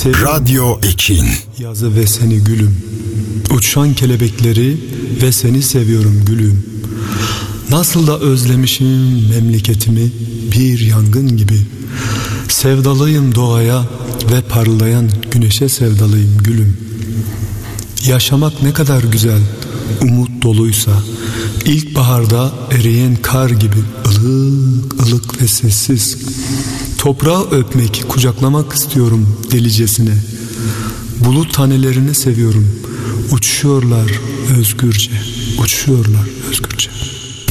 Radyo Ekin. Yazı ve seni gülüm. Uçan kelebekleri ve seni seviyorum gülüm. Nasıl da özlemişim memleketimi bir yangın gibi. Sevdalıyım doğaya ve parlayan güneşe sevdalıyım gülüm. Yaşamak ne kadar güzel, umut doluysa, ilkbaharda eriyen kar gibi ılık ılık ve sessiz. Toprağı öpmek, kucaklamak istiyorum delicesine. Bulut tanelerini seviyorum. Uçuyorlar özgürce, uçuyorlar özgürce.